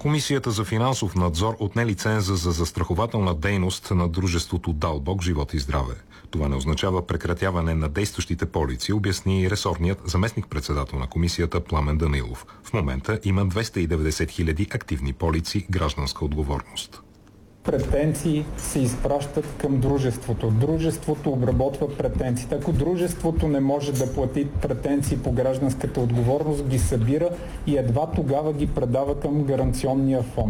Комисията за финансов надзор отне лиценза за застрахователна дейност на дружеството Далбок живот и здраве. Това не означава прекратяване на действащите полици, обясни ресорният заместник-председател на комисията Пламен Данилов. В момента има 290 хиляди активни полици гражданска отговорност. Претенции се изпращат към дружеството. Дружеството обработва претенциите. Ако дружеството не може да плати претенции по гражданската отговорност, ги събира и едва тогава ги предава към гаранционния фонд.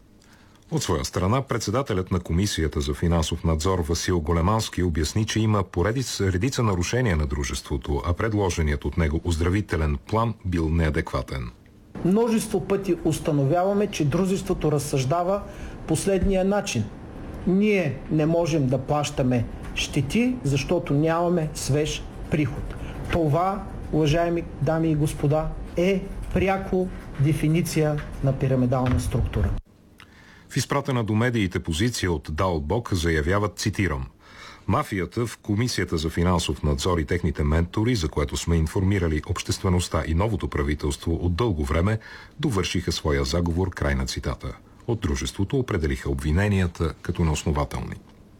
От своя страна, председателят на Комисията за финансов надзор Васил Големански обясни, че има редица нарушения на дружеството, а предложеният от него оздравителен план бил неадекватен. Множество пъти установяваме, че дружеството разсъждава последния начин. Ние не можем да плащаме щети, защото нямаме свеж приход. Това, уважаеми дами и господа, е пряко дефиниция на пирамидална структура. В изпратена до медиите позиция от Далбок заявяват, цитирам: "Мафията в Комисията за финансов надзор и техните ментори, за което сме информирали обществеността и новото правителство от дълго време, довършиха своя заговор", край на цитата. От дружеството определиха обвиненията като неоснователни.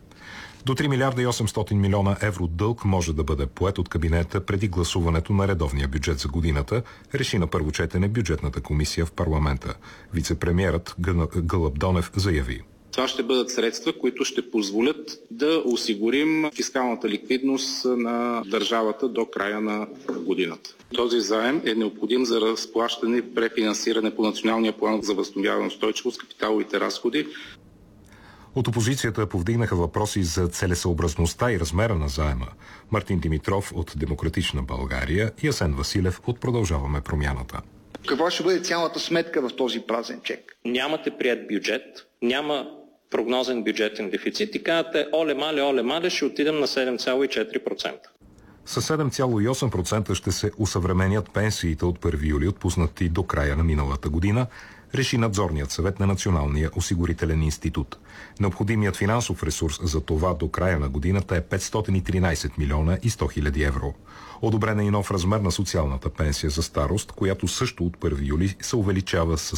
До 3 милиарда и 800 милиона евро дълг може да бъде поет от кабинета преди гласуването на редовния бюджет за годината, реши на първо четене бюджетната комисия в парламента. Вицепремиерът Гълъб Донев заяви: "Това ще бъдат средства, които ще позволят да осигурим фискалната ликвидност на държавата до края на годината. Този заем е необходим за разплащане и префинансиране по Националния план за възстановяване и устойчивост, капиталовите разходи." От опозицията повдигнаха въпроси за целесъобразността и размера на заема. Мартин Димитров от Демократична България и Асен Василев от Продължаваме промяната. Каква ще бъде цялата сметка в този празен чек? Нямате прият бюджет, няма прогнозен бюджетен дефицит и казвате: оле мале, ще отидем на 7,4%. С 7,8% ще се усъвременят пенсиите от 1 юли, отпуснати до края на миналата година, реши надзорният съвет на Националния осигурителен институт. Необходимият финансов ресурс за това до края на годината е 513 милиона и 100 хиляди евро. Одобрен е и нов размер на социалната пенсия за старост, която също от 1 юли се увеличава с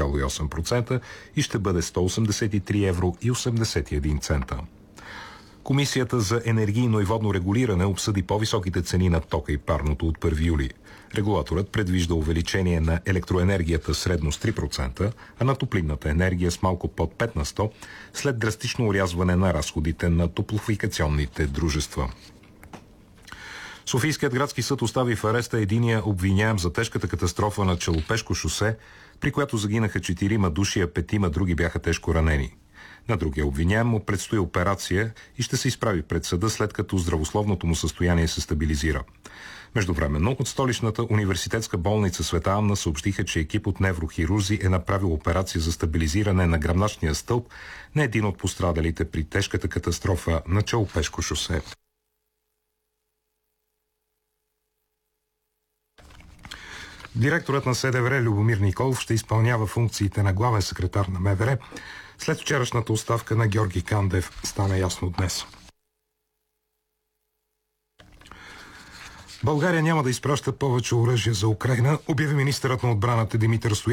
7,8% и ще бъде 183 евро и 81 цента. Комисията за енергийно и водно регулиране обсъди по-високите цени на тока и парното от 1 юли. Регулаторът предвижда увеличение на електроенергията средно с 3%, а на топлинната енергия с малко под 5%, след драстично орязване на разходите на топлофикационните дружества. Софийският градски съд остави в ареста единия обвиняем за тежката катастрофа на Челопешко шосе, при която загинаха 4 души, а 5 други бяха тежко ранени. На другия обвиняем му предстои операция и ще се изправи пред съда, след като здравословното му състояние се стабилизира. Междувременно от столичната университетска болница Света Анна съобщиха, че екип от неврохирурзи е направил операция за стабилизиране на гръбначния стълб на един от пострадалите при тежката катастрофа на Челопешко шосе. Директорът на СДВР Любомир Николов ще изпълнява функциите на главен секретар на МВР. След вчерашната оставка на Георги Кандев стана ясно днес. България няма да изпраща повече оръжие за Украйна, обяви министърът на отбраната Димитър Стоянов.